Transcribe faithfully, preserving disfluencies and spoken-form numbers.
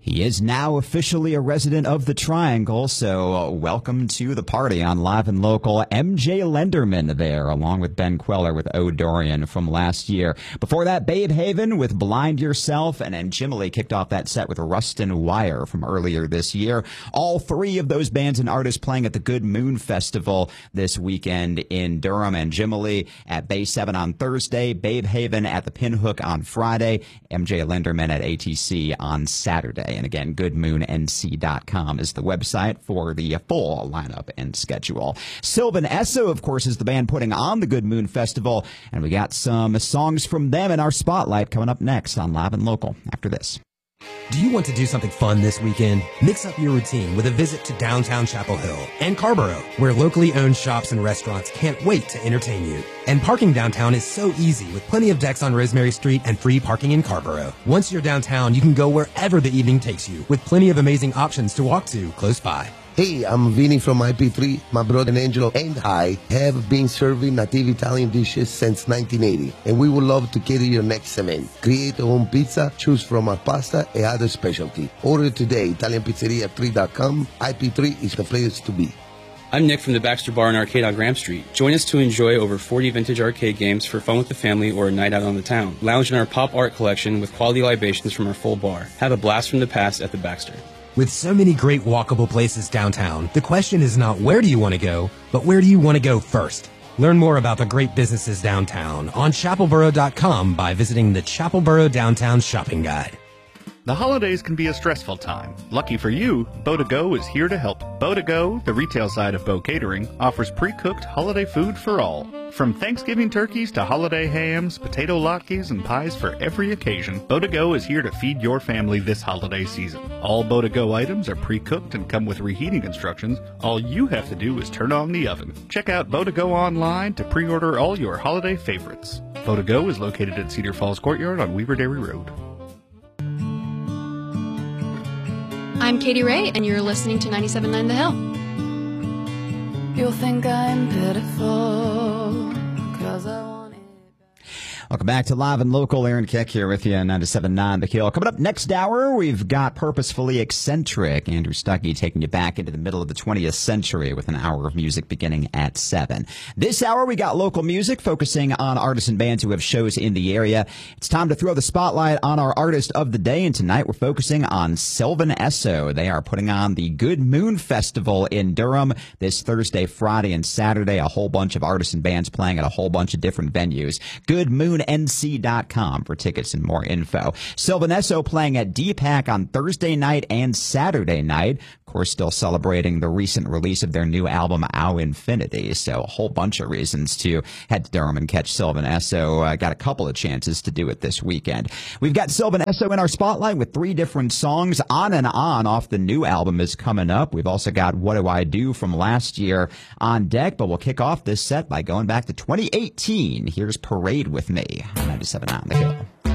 He is now officially a resident of the Triangle, so uh, welcome to the party on Live and Local. M J Lenderman there, along with Ben Queller with O. Dorian from last year. Before that, Babe Haven with Blind Yourself, and then Jimily kicked off that set with Rustin Wire from earlier this year. All three of those bands and artists playing at the Good Moon Festival this weekend in Durham, and Jimily at Bay seven on Thursday, Babe Haven at the Pinhook on Friday, M J Lenderman at A T C on Saturday. And again, good moon N C dot com is the website for the full lineup and schedule. Sylvan Esso, of course, is the band putting on the Good Moon Festival, and we got some songs from them in our spotlight coming up next on Live and Local after this. Do you want to do something fun this weekend? Mix up your routine with a visit to downtown Chapel Hill and Carrboro, where locally owned shops and restaurants can't wait to entertain you. And parking downtown is so easy with plenty of decks on Rosemary Street and free parking in Carrboro. Once you're downtown, you can go wherever the evening takes you with plenty of amazing options to walk to close by. Hey, I'm Vinny from I P three. My brother Angelo and I have been serving native Italian dishes since nineteen eighty, and we would love to cater your next event. Create your own pizza, choose from our pasta and other specialty. Order today, Italian Pizzeria three dot com. I P three is the place to be. I'm Nick from the Baxter Bar and Arcade on Graham Street. Join us to enjoy over forty vintage arcade games for fun with the family or a night out on the town. Lounge in our pop art collection with quality libations from our full bar. Have a blast from the past at the Baxter. With so many great walkable places downtown, the question is not where do you want to go, but where do you want to go first? Learn more about the great businesses downtown on chapel boro dot com by visiting the Chapelboro Downtown Shopping Guide. The holidays can be a stressful time. Lucky for you, Bow to Go is here to help. Bow to Go, the retail side of Bow Catering, offers pre-cooked holiday food for all. From Thanksgiving turkeys to holiday hams, potato latkes, and pies for every occasion, Bow to Go is here to feed your family this holiday season. All Bow to Go items are pre-cooked and come with reheating instructions. All you have to do is turn on the oven. Check out Bow to Go online to pre-order all your holiday favorites. Bow to Go is located at Cedar Falls Courtyard on Weaver Dairy Road. I'm Katie Ray, and you're listening to ninety-seven point nine The Hill. You'll think I'm pitiful, 'cause I want it. Welcome back to Live and Local. Aaron Keck here with you on ninety-seven point nine The Hill. Coming up next hour, we've got Purposefully Eccentric. Andrew Stuckey taking you back into the middle of the twentieth century with an hour of music beginning at seven. This hour, we got local music focusing on artists and bands who have shows in the area. It's time to throw the spotlight on our artist of the day, and tonight we're focusing on Sylvan Esso. They are putting on the Good Moon Festival in Durham this Thursday, Friday, and Saturday. A whole bunch of artists and bands playing at a whole bunch of different venues. Good Moon N C dot com for tickets and more info. Sylvan Esso playing at D PAC on Thursday night and Saturday night. Of course, still celebrating the recent release of their new album, Our Infinity. So a whole bunch of reasons to head to Durham and catch Sylvan Esso. Uh, got a couple of chances to do it this weekend. We've got Sylvan Esso in our spotlight with three different songs. On and On off the new album is coming up. We've also got What Do I Do from last year on deck, but we'll kick off this set by going back to twenty eighteen. Here's Parade With Me on ninety-seven point nine The Hill.